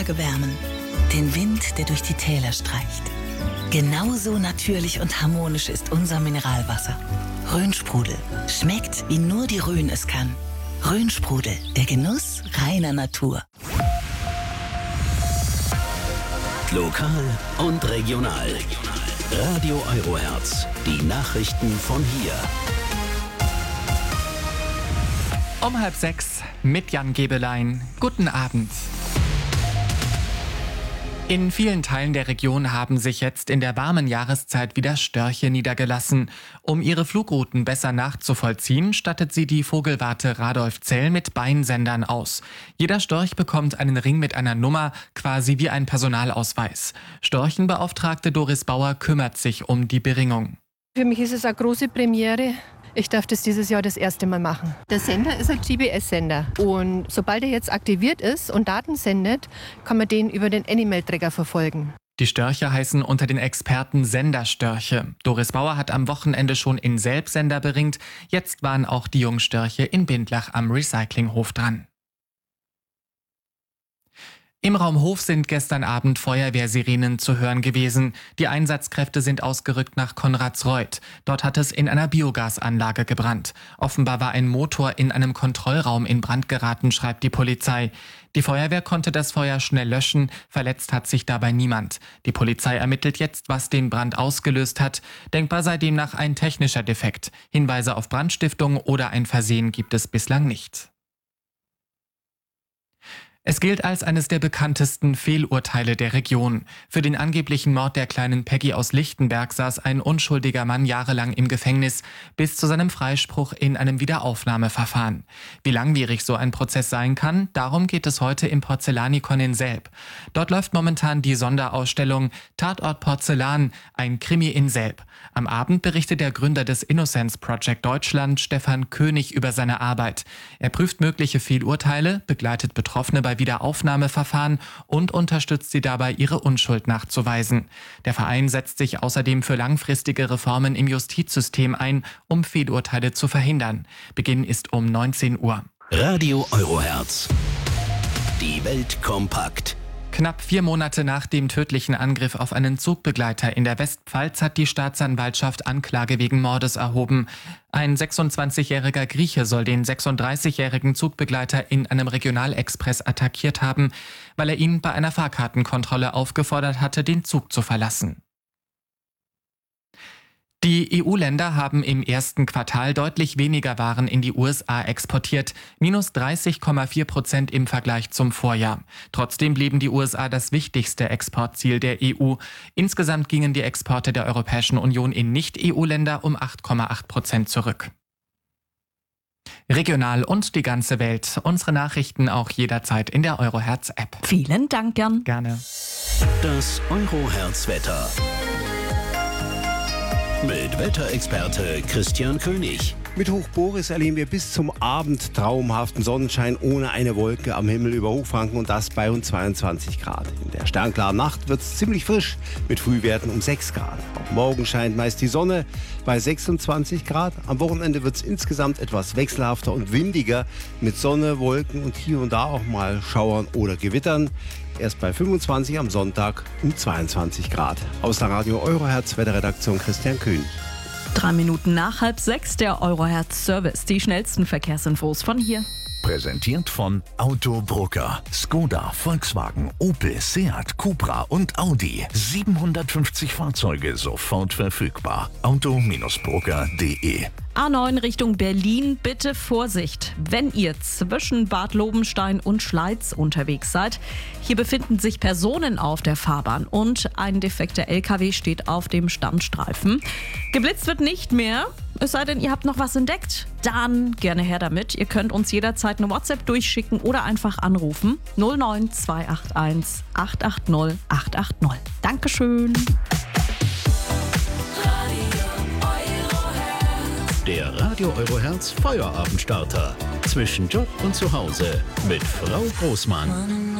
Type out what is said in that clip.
Tage wärmen. Den Wind, der durch die Täler streicht. Genauso natürlich und harmonisch ist unser Mineralwasser. Rhön-Sprudel. Schmeckt, wie nur die Rhön es kann. Rhön-Sprudel. Der Genuss reiner Natur. Lokal und regional. Radio Eurohertz. Die Nachrichten von hier. Um 5:30 mit Jan Gebelein. Guten Abend. In vielen Teilen der Region haben sich jetzt in der warmen Jahreszeit wieder Störche niedergelassen. Um ihre Flugrouten besser nachzuvollziehen, stattet sie die Vogelwarte Radolfzell mit Beinsendern aus. Jeder Storch bekommt einen Ring mit einer Nummer, quasi wie ein Personalausweis. Storchenbeauftragte Doris Bauer kümmert sich um die Beringung. Für mich ist es eine große Premiere. Ich darf das dieses Jahr das erste Mal machen. Der Sender ist ein GPS-Sender und sobald er jetzt aktiviert ist und Daten sendet, kann man den über den Animal-Tracker verfolgen. Die Störche heißen unter den Experten Senderstörche. Doris Bauer hat am Wochenende schon in Selb-Sender beringt. Jetzt waren auch die Jungstörche in Bindlach am Recyclinghof dran. Im Raum Hof sind gestern Abend Feuerwehrsirenen zu hören gewesen. Die Einsatzkräfte sind ausgerückt nach Konradsreuth. Dort hat es in einer Biogasanlage gebrannt. Offenbar war ein Motor in einem Kontrollraum in Brand geraten, schreibt die Polizei. Die Feuerwehr konnte das Feuer schnell löschen, verletzt hat sich dabei niemand. Die Polizei ermittelt jetzt, was den Brand ausgelöst hat. Denkbar sei demnach ein technischer Defekt. Hinweise auf Brandstiftung oder ein Versehen gibt es bislang nicht. Es gilt als eines der bekanntesten Fehlurteile der Region. Für den angeblichen Mord der kleinen Peggy aus Lichtenberg saß ein unschuldiger Mann jahrelang im Gefängnis, bis zu seinem Freispruch in einem Wiederaufnahmeverfahren. Wie langwierig so ein Prozess sein kann, darum geht es heute im Porzellanikon in Selb. Dort läuft momentan die Sonderausstellung Tatort Porzellan, ein Krimi in Selb. Am Abend berichtet der Gründer des Innocence Project Deutschland, Stefan König, über seine Arbeit. Er prüft mögliche Fehlurteile, begleitet Betroffene bei Wiederaufnahmeverfahren und unterstützt sie dabei, ihre Unschuld nachzuweisen. Der Verein setzt sich außerdem für langfristige Reformen im Justizsystem ein, um Fehlurteile zu verhindern. Beginn ist um 19 Uhr. Radio Eurohertz. Die Welt kompakt. Knapp 4 Monate nach dem tödlichen Angriff auf einen Zugbegleiter in der Westpfalz hat die Staatsanwaltschaft Anklage wegen Mordes erhoben. Ein 26-jähriger Grieche soll den 36-jährigen Zugbegleiter in einem Regionalexpress attackiert haben, weil er ihn bei einer Fahrkartenkontrolle aufgefordert hatte, den Zug zu verlassen. Die EU-Länder haben im ersten Quartal deutlich weniger Waren in die USA exportiert, minus 30,4% im Vergleich zum Vorjahr. Trotzdem blieben die USA das wichtigste Exportziel der EU. Insgesamt gingen die Exporte der Europäischen Union in Nicht-EU-Länder um 8,8% zurück. Regional und die ganze Welt. Unsere Nachrichten auch jederzeit in der Eurohertz-App. Vielen Dank, Jan. Gerne. Das Eurohertz-Wetter. Mit Wetterexperte Christian König. Mit Hoch Boris erleben wir bis zum Abend traumhaften Sonnenschein ohne eine Wolke am Himmel über Hochfranken und das bei rund 22 Grad. In der sternklaren Nacht wird es ziemlich frisch mit Frühwerten um 6 Grad. Auch morgen scheint meist die Sonne bei 26 Grad. Am Wochenende wird es insgesamt etwas wechselhafter und windiger mit Sonne, Wolken und hier und da auch mal Schauern oder Gewittern. Erst bei 25 am Sonntag um 22 Grad. Aus der Radio Eurohertz Wetterredaktion Christian König. 3 Minuten nach 5:30 der Eurohertz Service. Die schnellsten Verkehrsinfos von hier. Präsentiert von Autobrucker. Skoda, Volkswagen, Opel, Seat, Cupra und Audi. 750 Fahrzeuge sofort verfügbar. Auto-Brucker.de. A9 Richtung Berlin, bitte Vorsicht, wenn ihr zwischen Bad Lobenstein und Schleiz unterwegs seid. Hier befinden sich Personen auf der Fahrbahn und ein defekter LKW steht auf dem Standstreifen. Geblitzt wird nicht mehr, es sei denn, ihr habt noch was entdeckt. Dann gerne her damit. Ihr könnt uns jederzeit eine WhatsApp durchschicken oder einfach anrufen. 09281 880 880. Dankeschön. Der Radio Eurohertz Feuerabendstarter. Zwischen Job und Zuhause mit Frau Großmann.